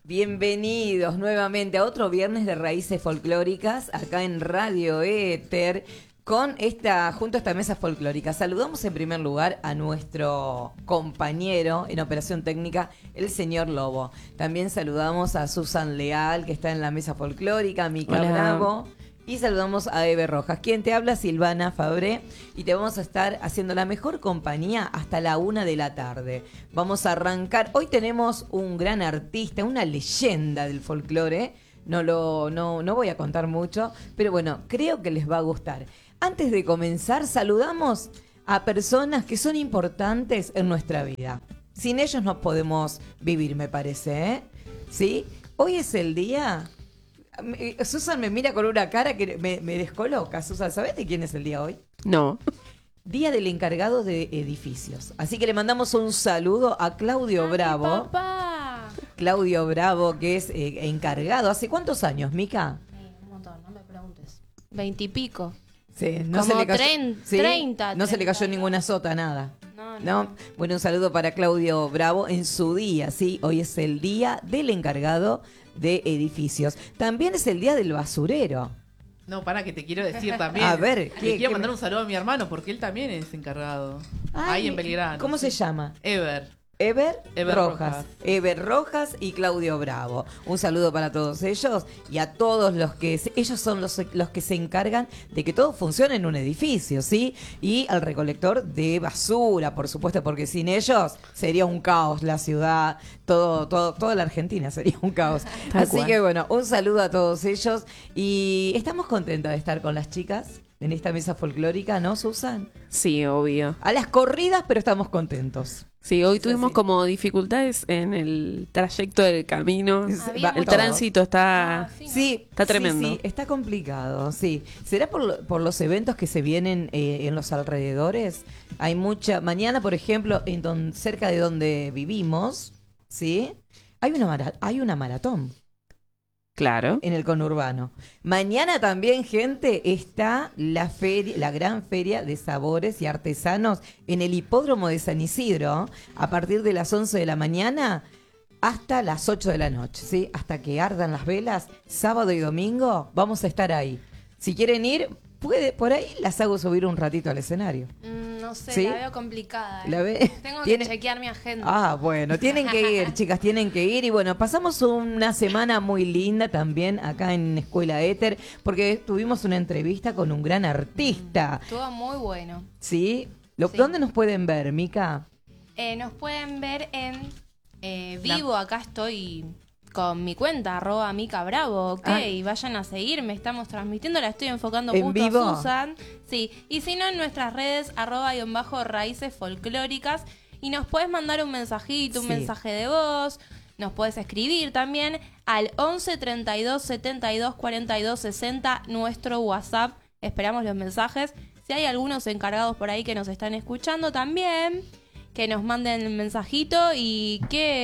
Bienvenidos nuevamente a otro viernes de Raíces Folclóricas, acá en Radio Éter, junto a esta mesa folclórica. Saludamos en primer lugar a nuestro compañero en operación técnica, el señor Lobo. También saludamos a Susan Leal, que está en la mesa folclórica, a Mica Bravo. Y saludamos a Eve Rojas. Quien te habla, Silvana Fabré, y te vamos a estar haciendo la mejor compañía hasta la 1 de la tarde. Vamos a arrancar. Hoy tenemos un gran artista, una leyenda del folclore. No voy a contar mucho, pero bueno, creo que les va a gustar. Antes de comenzar, saludamos a personas que son importantes en nuestra vida. Sin ellos no podemos vivir, me parece, ¿eh? ¿Sí? Hoy es el día... Susan me mira con una cara que me descoloca. Susan, ¿sabés de quién es el día hoy? No. Día del encargado de edificios. Así que le mandamos un saludo a Claudio Bravo. ¡Papá! Claudio Bravo, que es encargado. ¿Hace cuántos años, Mica? Un montón, no me preguntes. 20 y pico. Sí, no como se le cayó, 30. No se le cayó ninguna sota, nada. No. Bueno, un saludo para Claudio Bravo en su día, ¿sí? Hoy es el día del encargado de edificios. También es el día del basurero. No, para que te quiero decir también. A ver, quiero mandar un saludo a mi hermano porque él también es encargado. Ahí en Belgrano. ¿Cómo se llama? Ever Rojas. Ever Rojas y Claudio Bravo. Un saludo para todos ellos y a todos los que... Ellos son los que se encargan de que todo funcione en un edificio, ¿sí? Y al recolector de basura, por supuesto, porque sin ellos sería un caos la ciudad, toda la Argentina sería un caos. Así que bueno, un saludo a todos ellos y estamos contentos de estar con las chicas en esta mesa folclórica, ¿no, Susan? Sí, obvio. A las corridas, pero estamos contentos. Sí, hoy tuvimos como dificultades en el trayecto del camino. El tránsito está tremendo. Sí, está complicado, sí. ¿Será por los eventos que se vienen en los alrededores? Hay mucha... Mañana, por ejemplo, cerca de donde vivimos, ¿sí? Hay una maratón. Claro. En el conurbano. Mañana también, gente, está la gran feria de sabores y artesanos en el hipódromo de San Isidro, a partir de las 11 de la mañana hasta las 8 de la noche, ¿sí? Hasta que ardan las velas, sábado y domingo, vamos a estar ahí. Si quieren ir, por ahí las hago subir un ratito al escenario. No sé, ¿sí? La veo complicada. Tengo que chequear mi agenda. Bueno, tienen que ir, chicas, tienen que ir. Y bueno, pasamos una semana muy linda también acá en Escuela Éter, porque tuvimos una entrevista con un gran artista. Estuvo muy bueno. ¿Sí? ¿Dónde nos pueden ver, Mica? Nos pueden ver en vivo. Acá estoy con mi cuenta, @Mica Bravo, ok, vayan a seguirme, estamos transmitiendo, la estoy enfocando ¿En justo vivo? a Susan, sí, y si no en nuestras redes, @Raíces Folclóricas, y nos puedes mandar un mensajito, un mensaje de voz, nos puedes escribir también al 11 32 72 42 60, nuestro WhatsApp, esperamos los mensajes, si hay algunos encargados por ahí que nos están escuchando también, que nos manden el mensajito y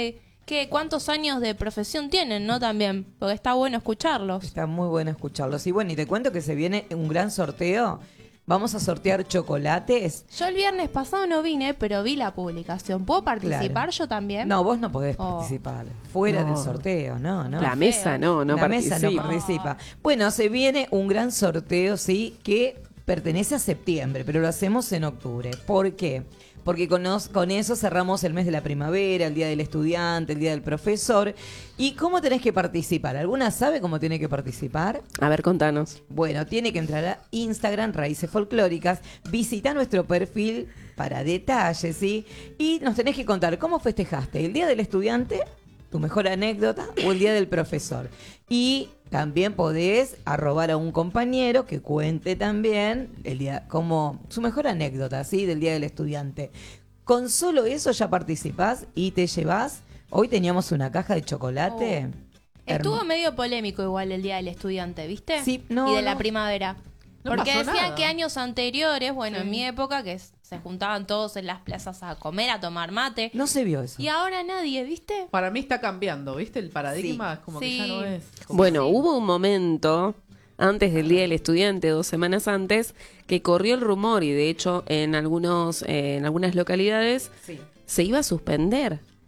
¿cuántos años de profesión tienen, no? También, porque está bueno escucharlos. Está muy bueno escucharlos. Y bueno, y te cuento que se viene un gran sorteo. Vamos a sortear chocolates. Yo el viernes pasado no vine, pero vi la publicación. ¿Puedo participar yo también? No, vos no podés participar. Fuera del sorteo, no. La mesa no participa. Bueno, se viene un gran sorteo, sí, que pertenece a septiembre, pero lo hacemos en octubre. ¿Por qué? Porque con eso cerramos el mes de la primavera, el día del estudiante, el día del profesor. ¿Y cómo tenés que participar? ¿Alguna sabe cómo tiene que participar? A ver, contanos. Bueno, tiene que entrar a Instagram, Raíces Folclóricas, visita nuestro perfil para detalles, ¿sí? Y nos tenés que contar cómo festejaste el día del estudiante, tu mejor anécdota, o el día del profesor. Y también podés arrobar a un compañero que cuente también el día, como su mejor anécdota, ¿sí? Del día del estudiante. Con solo eso ya participás y te llevás. Hoy teníamos una caja de chocolate. Estuvo medio polémico igual el día del estudiante, ¿viste? Sí, y de la primavera. No porque pasó decían nada. que años anteriores, en mi época, que se juntaban todos en las plazas a comer, a tomar mate. No se vio eso. Y ahora nadie, ¿viste? Para mí está cambiando, ¿viste? El paradigma es como que ya no es. Bueno, hubo un momento, antes del Día del Estudiante, 2 semanas antes, que corrió el rumor y de hecho en algunas localidades se iba a suspender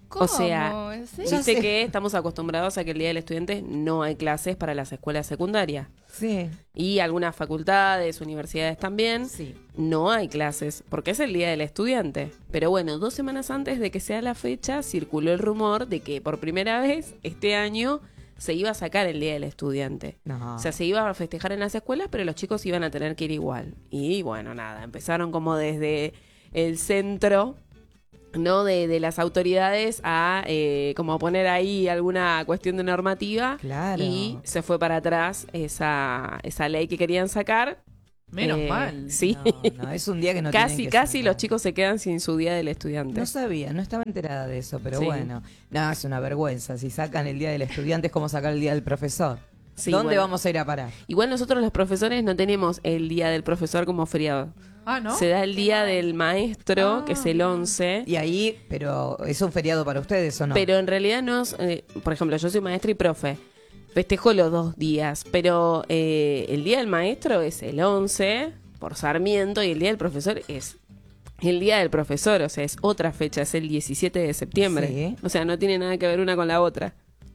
¿Cómo? O sea, ¿En serio? viste que estamos acostumbrados a que el Día del Estudiante no hay clases para las escuelas secundarias. Sí. Y algunas facultades, universidades también, Sí. no hay clases, porque es el Día del Estudiante. Pero bueno, 2 semanas antes de que sea la fecha, circuló el rumor de que por primera vez este año se iba a sacar el Día del Estudiante. No. O sea, se iba a festejar en las escuelas, pero los chicos iban a tener que ir igual. Y bueno, nada, empezaron como desde el centro, ¿no? De las autoridades a como poner ahí alguna cuestión de normativa. Claro. Y se fue para atrás esa ley que querían sacar. Menos mal. Sí. No, es un día que no casi tienen que casi sacar. los chicos se quedan sin su Día del Estudiante. No sabía, no estaba enterada de eso, pero Sí. bueno. No, es una vergüenza. Si sacan el Día del Estudiante es como sacar el Día del Profesor. Sí, ¿Dónde bueno. vamos a ir a parar? Igual nosotros los profesores no tenemos el Día del Profesor como feriado. Ah, ¿no? Se da el Día del Maestro, que es el 11. Y ahí, pero ¿es un feriado para ustedes o no? Pero en realidad no es, por ejemplo, yo soy maestra y profe. Festejo los 2 días, pero el Día del Maestro es el 11 por Sarmiento y el Día del Profesor es el Día del Profesor, o sea, es otra fecha, es el 17 de septiembre. Sí. O sea, no tiene nada que ver una con la otra.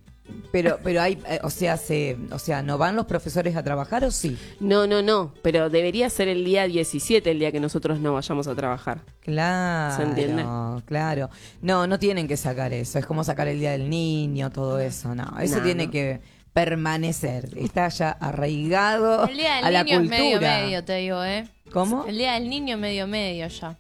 Pero hay, o sea, ¿no van los profesores a trabajar o sí? No, pero debería ser el día 17 el día que nosotros no vayamos a trabajar. Claro. ¿Se entiende? Claro. No tienen que sacar eso. Es como sacar el Día del Niño, todo eso. No, eso No, tiene no. que permanecer. Está ya arraigado El día del a la niño es cultura. medio, te digo, ¿eh? ¿Cómo? El día del niño medio ya.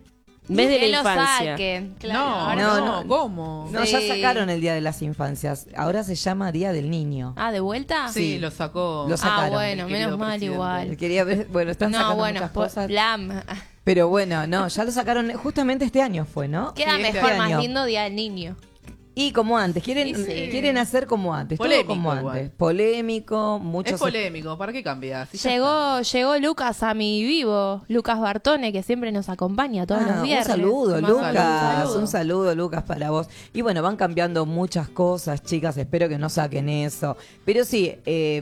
En vez de Que la lo infancia. saquen, claro. No, Ahora no, no, ¿cómo? No, Sí. ya sacaron el Día de las Infancias. Ahora se llama Día del Niño. Ah, ¿de vuelta? Sí, lo sacó. Lo sacaron. bueno, el querido menos mal presidente. igual. Quería ver, bueno, están No, sacando bueno, muchas cosas. blam. Pero bueno, no, ya lo sacaron justamente este año fue, ¿no? Queda Sí, este mejor, más año. lindo Día del Niño. Y como antes, quieren Sí. quieren hacer como antes, Polémico todo como igual. antes. Polémico, muchos Es polémico, ¿para qué cambias? Si ya está. Llegó Lucas a mi vivo, Lucas Bartone, que siempre nos acompaña todos los viernes. Un saludo, Te mando Lucas. un Un saludo, Lucas, para vos. Y bueno, van cambiando muchas cosas, chicas. Espero que no saquen eso. Pero sí,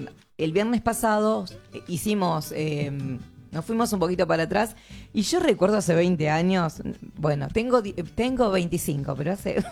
el viernes pasado hicimos. Nos fuimos un poquito para atrás. Y yo recuerdo hace 20 años. Bueno, tengo 25, pero hace.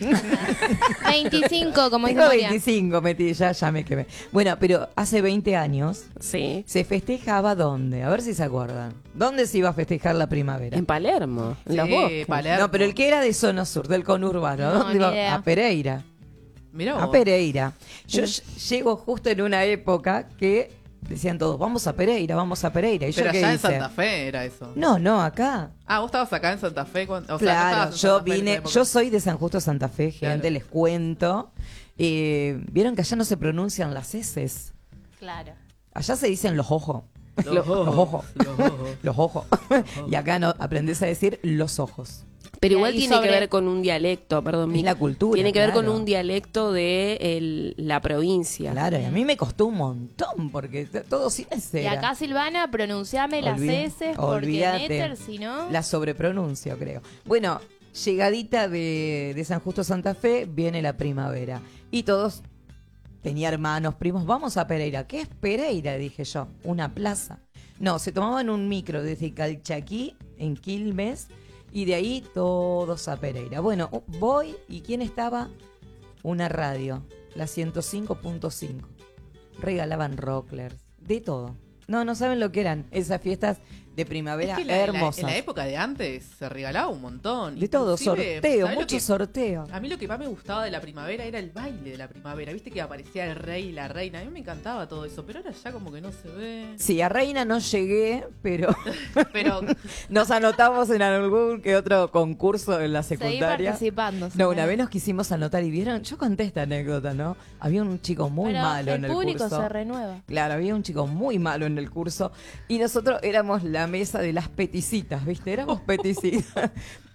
25, como dice Tengo María. 25, metí, ya me quemé. Bueno, pero hace 20 años. Sí. ¿Se festejaba dónde? A ver si se acuerdan. ¿Dónde se iba a festejar la primavera? En Palermo, en los Sí, bosques. Palermo. No, pero el que era de zona sur, del conurbano, No, ¿dónde ni iba? idea. A Pereira. Mirá A vos. Pereira. Yo llego justo en una época que decían todos, vamos a Pereira, vamos a Pereira. ¿Y Pero yo qué allá en hice? Santa Fe era eso. No, acá. Ah, vos estabas acá en Santa Fe. O sea, no Claro, estabas en yo Santa Fe en esa vine, época. yo soy de San Justo Santa Fe, gente, Claro. les cuento. Vieron que allá no se pronuncian las eses. Claro. Allá se dicen los ojos. Los ojos. Los ojos. Y acá no aprendes a decir los ojos. Pero Y igual ahí tiene sobre- que ver con un dialecto, perdón. Es Mica. la cultura, Tiene que ver con claro. un dialecto de la provincia. Claro, y a mí me costó un montón porque todo sin ese Y era. acá, Silvana, pronunciame las S, porque Olvídate. Néter, si no... La sobrepronuncio, creo. Bueno, llegadita de San Justo Santa Fe, viene la primavera. Y todos, tenía hermanos, primos, vamos a Pereira. ¿Qué es Pereira? Dije yo, una plaza. No, se tomaban un micro desde Calchaquí, en Quilmes, y de ahí todos a Pereira. Bueno, voy, ¿y quién estaba? Una radio, la 105.5. Regalaban rocklers, de todo. No saben lo que eran esas fiestas de primavera Es que hermosas. en la época de antes se regalaba un montón. De todo, Inclusive, sorteo, ¿sabés lo mucho que- sorteo. A mí lo que más me gustaba de la primavera era el baile de la primavera. Viste que aparecía el rey y la reina. A mí me encantaba todo eso, pero ahora ya como que no se ve. Sí, a Reina no llegué, pero Pero nos anotamos en algún que otro concurso en la Seguí secundaria. participando. No, una Silvana. vez nos quisimos anotar y vieron, yo conté esta anécdota, ¿no? Había un chico muy Pero malo en el público curso. se renueva. Claro, había un chico muy malo en el curso y nosotros éramos la mesa de las peticitas, ¿viste? Éramos peticitas.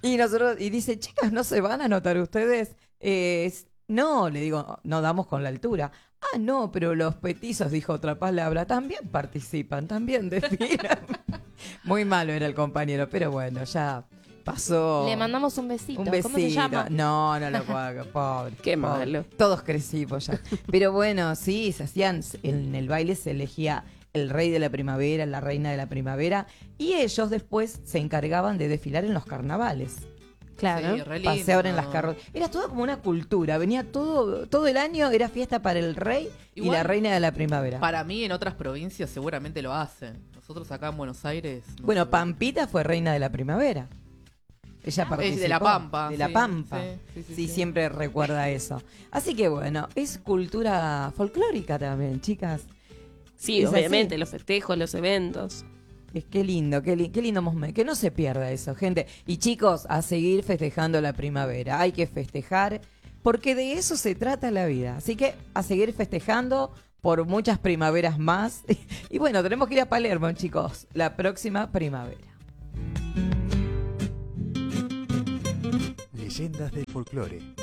Y dice, chicas, ¿no se van a anotar ustedes? No, le digo, no damos con la altura. Ah, no, pero los petizos, dijo otra palabra, también participan, también desfilan. Muy malo era el compañero, pero bueno, ya pasó. Le mandamos un besito. Un besito. ¿Cómo se llama? No lo puedo hacer, pobre. Qué pobre. malo. Todos crecimos ya. Pero bueno, sí, se hacían, en el baile se elegía el rey de la primavera, la reina de la primavera, y ellos después se encargaban de desfilar en los carnavales. Claro. Sí, re lindo. Pasear en las carrozas. Era todo como una cultura. Venía todo el año, era fiesta para el rey y Igual, la reina de la primavera. Para mí, en otras provincias seguramente lo hacen. Nosotros acá en Buenos Aires... no Bueno, sé. Pampita fue reina de la primavera. Ella participó. Es de La Pampa. De La sí, Pampa. Sí, Siempre recuerda eso. Así que bueno, es cultura folclórica también, chicas. Sí, Es obviamente, así. los festejos, los eventos. Qué lindo, qué lindo momento. Que no se pierda eso, gente. Y chicos, a seguir festejando la primavera. Hay que festejar, porque de eso se trata la vida. Así que a seguir festejando por muchas primaveras más. Y bueno, tenemos que ir a Palermo, chicos, la próxima primavera. Leyendas del folclore.